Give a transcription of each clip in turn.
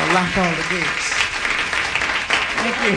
lock all the gates. Thank you.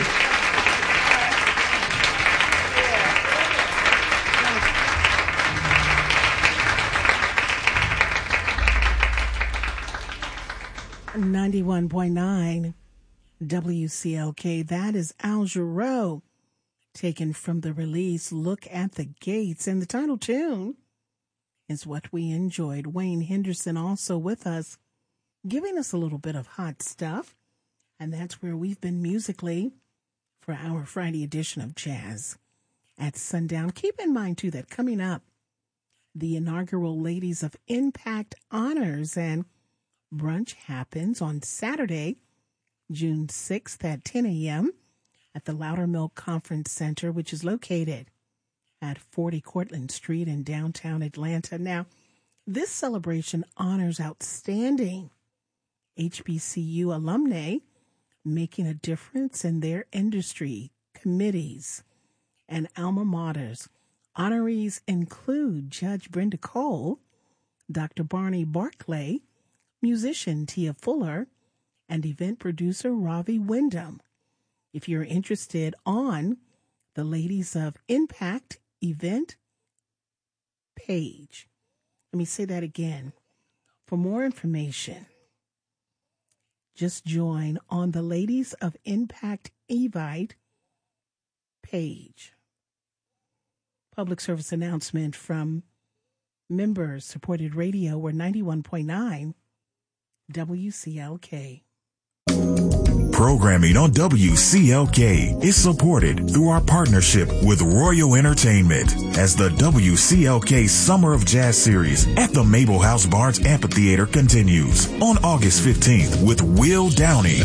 91.9 WCLK. That is Al Jarreau, taken from the release Look at the Gates. And the title tune is what we enjoyed. Wayne Henderson also with us, giving us a little bit of hot stuff. And that's where we've been musically for our Friday edition of Jazz at Sundown. Keep in mind, too, that coming up, the inaugural Ladies of Impact Honors and brunch happens on Saturday, June 6th at 10 a.m. at the Loudermilk Conference Center, which is located at 40 Cortlandt Street in downtown Atlanta. Now, this celebration honors outstanding HBCU alumni making a difference in their industry, committees, and alma maters. Honorees include Judge Brenda Cole, Dr. Barney Barclay, musician Tia Fuller, and event producer Ravi Wyndham. If you're interested on the Ladies of Impact event page, let me say that again. For more information, just join on the Ladies of Impact Evite page. Public service announcement from members supported radio. We're 91.9 WCLK. Programming on WCLK is supported through our partnership with Royal Entertainment as the WCLK Summer of Jazz Series at the Mabel House Barnes Amphitheater continues on August 15th with Will Downey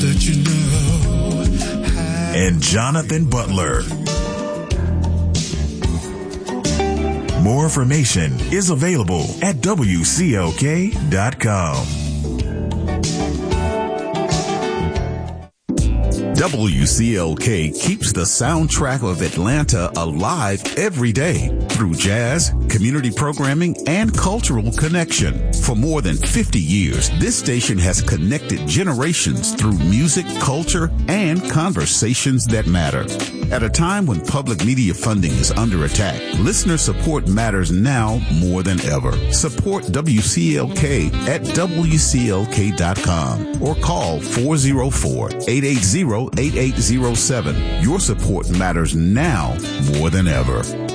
and Jonathan Butler. More information is available at WCLK.com. WCLK keeps the soundtrack of Atlanta alive every day through jazz, community programming, and cultural connection. For more than 50 years, this station has connected generations through music, culture, and conversations that matter. At a time when public media funding is under attack, listener support matters now more than ever. Support WCLK at WCLK.com or call 404-880-8807. Your support matters now more than ever.